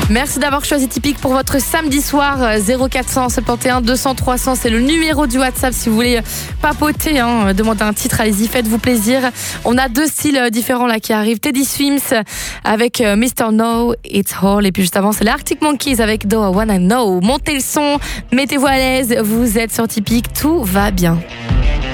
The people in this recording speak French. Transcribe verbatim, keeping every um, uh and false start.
Merci d'avoir choisi Typique pour votre samedi soir. zéro quatre cent soixante et onze deux cents trois cents, c'est le numéro du WhatsApp si vous voulez papoter, hein, demander un titre, allez-y, faites-vous plaisir. On a deux styles différents là qui arrivent. Teddy Swims avec mister No, It's All. Et puis juste avant, c'est les Arctic Monkeys avec Do I Wanna Know. Montez le son, mettez-vous à l'aise, vous êtes sur Typique, tout va bien.